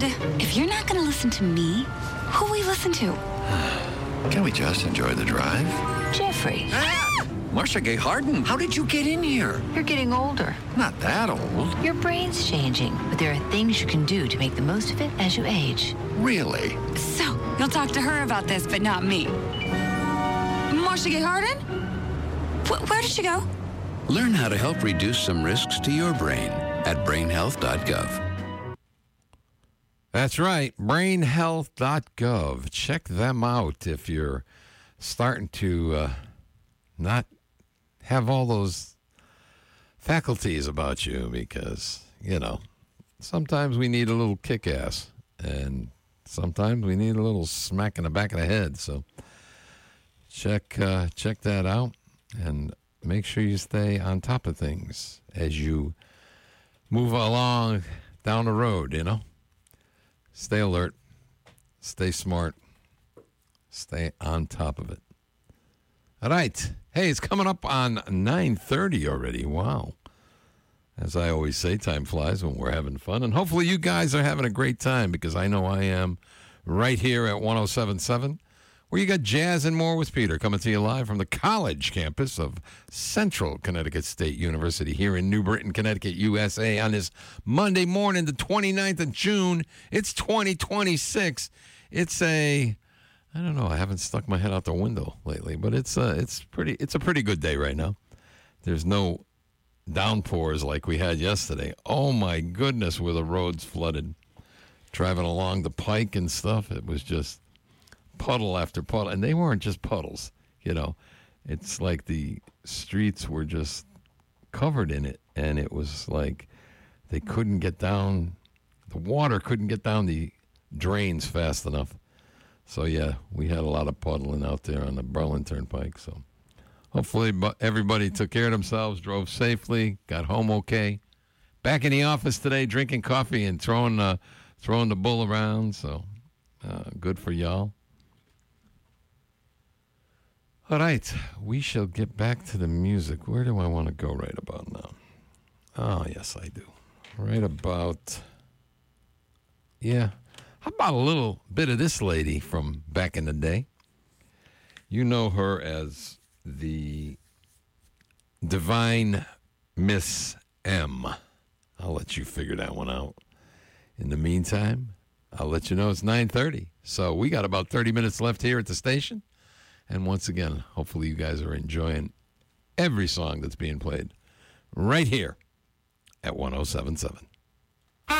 Dad, if you're not going to listen to me, who will we listen to? Can we just enjoy the drive? Jeffrey. Marcia Gay Harden, how did you get in here? You're getting older. Not that old. Your brain's changing, but there are things you can do to make the most of it as you age. Really? So, you'll talk to her about this, but not me. Marcia Gay Harden? Where did she go? Learn how to help reduce some risks to your brain at brainhealth.gov. That's right, brainhealth.gov. Check them out if you're starting to not have all those faculties about you because, sometimes we need a little kick-ass and sometimes we need a little smack in the back of the head. So check that out and make sure you stay on top of things as you move along down the road, Stay alert, stay smart, stay on top of it. All right. Hey, it's coming up on 9:30 already. Wow. As I always say, time flies when we're having fun. And hopefully you guys are having a great time because I know I am right here at 107.7, where you got Jazz and More with Peter coming to you live from the college campus of Central Connecticut State University here in New Britain, Connecticut, USA on this Monday morning, the 29th of June. It's 2026. It's I don't know, I haven't stuck my head out the window lately, but it's a pretty good day right now. There's no downpours like we had yesterday. Oh my goodness, were the roads flooded. Driving along the Pike and stuff, it was just puddle after puddle, and they weren't just puddles, It's like the streets were just covered in it, and it was like they couldn't get down, the water couldn't get down the drains fast enough. So, yeah, we had a lot of puddling out there on the Berlin Turnpike. So, hopefully everybody took care of themselves, drove safely, got home okay. Back in the office today, drinking coffee and throwing the bull around. So, good for y'all. All right, we shall get back to the music. Where do I want to go right about now? Oh, yes, I do. Right about, yeah. How about a little bit of this lady from back in the day? You know her as the Divine Miss M. I'll let you figure that one out. In the meantime, I'll let you know it's 9:30. So we got about 30 minutes left here at the station. And once again, hopefully you guys are enjoying every song that's being played right here at 107.7.